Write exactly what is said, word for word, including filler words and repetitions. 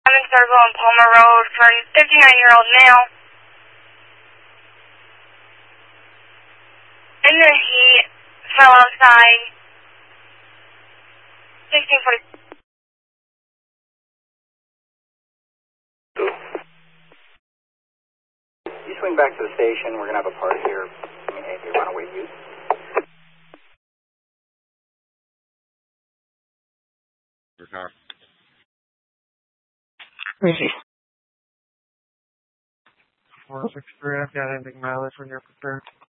Diamond Circle on Palmer Road for a fifty-nine-year-old male. In the heat, fell outside. sixteen forty. You swing back to the station. We're going to have a party here. I mean, hey, you runaway youth. Your car. four six three, I've got anything mileage when you're prepared.